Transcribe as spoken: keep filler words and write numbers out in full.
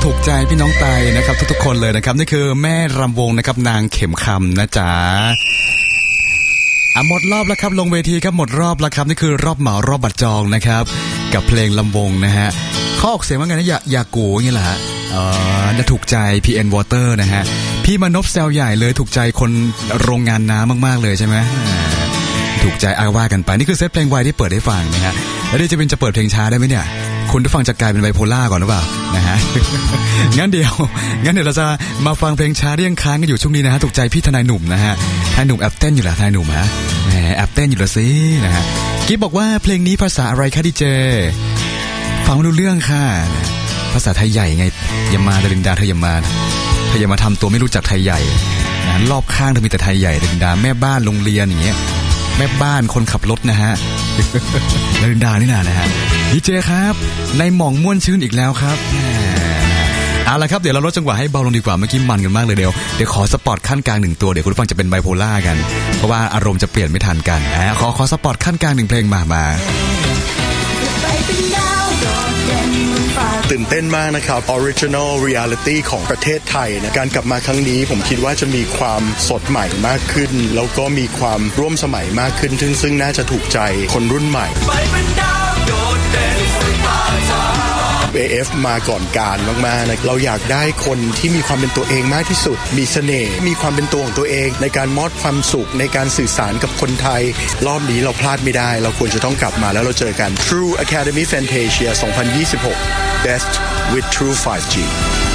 ถูกใจพี่น้องไตนะครับทุกๆคนเลยนะครับนี่คือแม่รำวงนะครับนางเข็มคำนะจ๊ะอ่ะหมดรอบแล้วครับลงเวทีครับหมดรอบแล้วครับนี่คือรอบเหมารอบบัตรจองนะครับกับเพลงลำวงนะฮะเขาออกเสียงว่าไงนะอย่าอย่ากูอย่างนี้แหละฮะเออจะถูกใจ พี เอ็น Water นะฮะพี่มนพแซวใหญ่เลยถูกใจคนโรงงานน้ำมากๆเลยใช่ไหมถูกใจอาว่ากันไปนี่คือเซตเพลงไวที่เปิดให้ฟังนะฮะแล้วเดี๋ยวจะเป็นจะเปิดเพลงช้าได้ไหมเนี่ยคุณผู้ฟังจะกลายเป็นไบโพล่าก่อนหรือเปล่านะฮะ งั้นเดี๋ยวงั้นเดี๋ยวเราจะมาฟังเพลงช้าที่ยังค้างกันอยู่ช่วงนี้นะฮะถูกใจพี่ทนายหนุ่มนะฮะทนายหนุ่มแอบเต้นอยู่แหละทนายหนุ่มฮะแหมแอบเต้นอยู่ละสินะฮะกิ๊บบอกว่าเพลงนี้ภาษาอะไรคะดีเจฟังไม่รู้เรื่องค่ะภาษาไทยใหญ่ไงอย่ามาดารินดาเธออย่ามาเธออย่ามาทำตัวไม่รู้จักไทยใหญ่นะรอบข้างเธอมีแต่ไทยใหญ่ดารินดาแม่บ้านโรงเรียนอย่างเงี้ยแม่บ้านคนขับรถนะฮะดารินดานี่นานะฮะดีเจครับในหม่องม่วนชื่นอีกแล้วครับเอาละครับเดี๋ยวเราลดจังหวะให้เบาลงดีกว่าเมื่อกี้มันกันมากเลยเดี๋ยวเดี๋ยวขอสปอร์ตขั้นกลางหนึ่งตัวเดี๋ยวคุณผู้ฟังจะเป็นไบโพล่ากันเพราะว่าอารมณ์จะเปลี่ยนไม่ทันกันนะขอขอสปอร์ตขั้นกลางหนึ่งเพลงมามาตื่นเต้นมากนะครับ Original Reality ของประเทศไทยนะการกลับมาครั้งนี้ผมคิดว่าจะมีความสดใหม่มากขึ้นแล้วก็มีความร่วมสมัยมากขึ้นซึ่งซึ่งน่าจะถูกใจคนรุ่นใหม่ เอ เอฟ มาก่อนการมากๆนะเราอยากได้คนที่มีความเป็นตัวเองมากที่สุดมีเสน่ห์มีความเป็นตัวของตัวเองในการมอบความสุขในการสื่อสารกับคนไทยรอบนี้เราพลาดไม่ได้เราควรจะต้องกลับมาแล้วเราเจอกัน True Academy Fantasia สองพันยี่สิบหก Best with True ไฟว์ จี